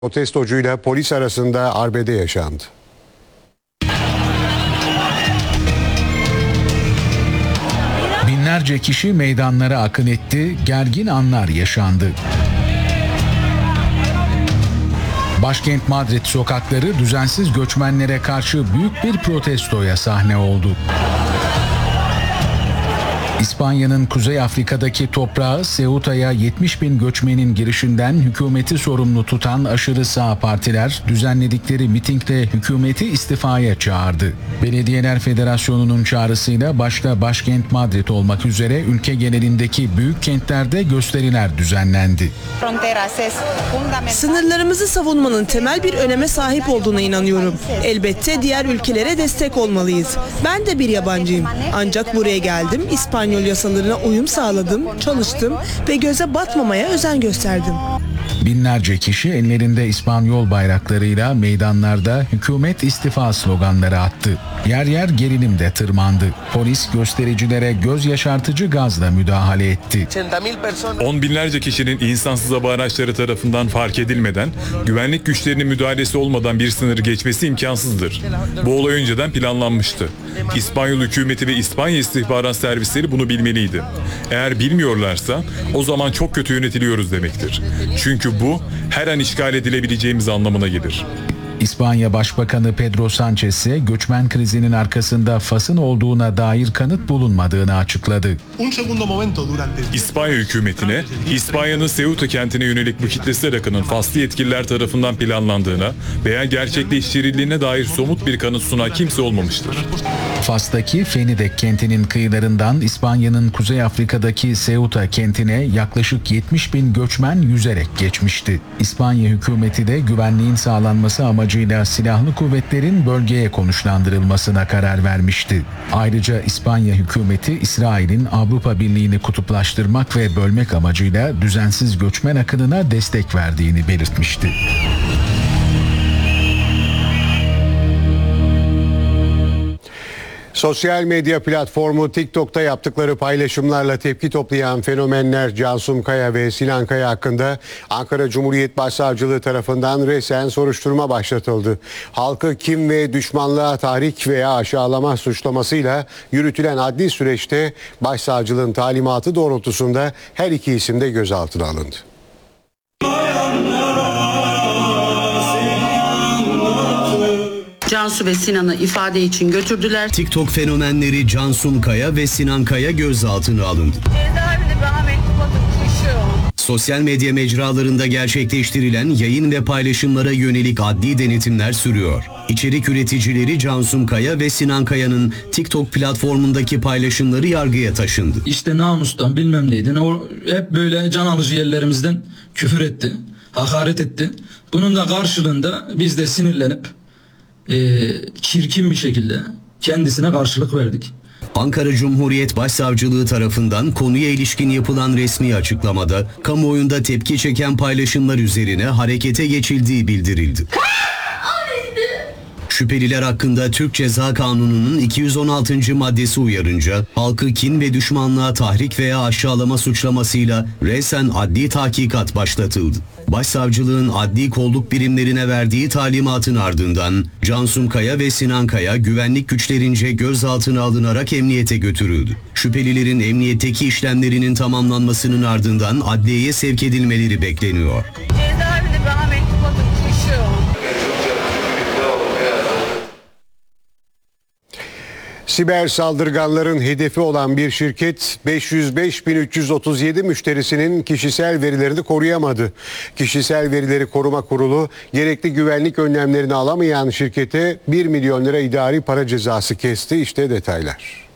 Protestocuyla polis arasında arbede yaşandı. Binlerce kişi meydanlara akın etti, gergin anlar yaşandı. Başkent Madrid sokakları düzensiz göçmenlere karşı büyük bir protestoya sahne oldu. İspanya'nın Kuzey Afrika'daki toprağı Ceuta'ya 70 bin göçmenin girişinden hükümeti sorumlu tutan aşırı sağ partiler düzenledikleri mitingde hükümeti istifaya çağırdı. Belediyeler Federasyonu'nun çağrısıyla başta başkent Madrid olmak üzere ülke genelindeki büyük kentlerde gösteriler düzenlendi. Sınırlarımızı savunmanın temel bir öneme sahip olduğuna inanıyorum. Elbette diğer ülkelere destek olmalıyız. Ben de bir yabancıyım. Ancak buraya geldim, İspanyol yasalarına uyum sağladım, çalıştım ve göze batmamaya özen gösterdim. Binlerce kişi ellerinde İspanyol bayraklarıyla meydanlarda hükümet istifa sloganları attı. Yer yer gerilim de tırmandı. Polis göstericilere göz yaşartıcı gazla müdahale etti. 10 binlerce kişinin insansız hava araçları tarafından fark edilmeden, güvenlik güçlerinin müdahalesi olmadan bir sınırı geçmesi imkansızdır. Bu olay önceden planlanmıştı. İspanyol hükümeti ve İspanya istihbarat servisleri bunu bilmeliydi. Eğer bilmiyorlarsa o zaman çok kötü yönetiliyoruz demektir. Çünkü bu her an işgal edilebileceğimiz anlamına gelir. İspanya Başbakanı Pedro Sánchez ise göçmen krizinin arkasında Fas'ın olduğuna dair kanıt bulunmadığını açıkladı. İspanya hükümetine, İspanya'nın Ceuta kentine yönelik bu kitlesel akının Faslı yetkililer tarafından planlandığına veya gerçekleştirildiğine dair somut bir kanıt sunan kimse olmamıştır. Fas'taki Fenidek kentinin kıyılarından İspanya'nın Kuzey Afrika'daki Ceuta kentine yaklaşık 70 bin göçmen yüzerek geçmişti. İspanya hükümeti de güvenliğin sağlanması amacıyla silahlı kuvvetlerin bölgeye konuşlandırılmasına karar vermişti. Ayrıca İspanya hükümeti İsrail'in Avrupa Birliği'ni kutuplaştırmak ve bölmek amacıyla düzensiz göçmen akınına destek verdiğini belirtmişti. Sosyal medya platformu TikTok'ta yaptıkları paylaşımlarla tepki toplayan fenomenler Cansu Kaya ve Sinan Kaya hakkında Ankara Cumhuriyet Başsavcılığı tarafından resen soruşturma başlatıldı. Halkı kin ve düşmanlığa tahrik veya aşağılama suçlamasıyla yürütülen adli süreçte başsavcılığın talimatı doğrultusunda her iki isim de gözaltına alındı. Cansu ve Sinan'ı ifade için götürdüler. TikTok fenomenleri Cansu Kaya ve Sinan Kaya gözaltına alındı. Sosyal medya mecralarında gerçekleştirilen yayın ve paylaşımlara yönelik adli denetimler sürüyor. İçerik üreticileri Cansu Kaya ve Sinan Kaya'nın TikTok platformundaki paylaşımları yargıya taşındı. İşte namustan bilmem neydi. O hep böyle can alıcı yerlerimizden küfür etti, hakaret etti. Bunun da karşılığında biz de sinirlenip çirkin bir şekilde kendisine karşılık verdik. Ankara Cumhuriyet Başsavcılığı tarafından konuya ilişkin yapılan resmi açıklamada kamuoyunda tepki çeken paylaşımlar üzerine harekete geçildiği bildirildi. Şüpheliler hakkında Türk Ceza Kanunu'nun 216. maddesi uyarınca halkı kin ve düşmanlığa tahrik veya aşağılama suçlamasıyla resen adli tahkikat başlatıldı. Başsavcılığın adli kolluk birimlerine verdiği talimatın ardından Cansu Kaya ve Sinan Kaya güvenlik güçlerince gözaltına alınarak emniyete götürüldü. Şüphelilerin emniyetteki işlemlerinin tamamlanmasının ardından adliyeye sevk edilmeleri bekleniyor. Siber saldırganların hedefi olan bir şirket 505.337 müşterisinin kişisel verilerini koruyamadı. Kişisel Verileri Koruma Kurulu gerekli güvenlik önlemlerini alamayan şirkete 1 milyon lira idari para cezası kesti. İşte detaylar.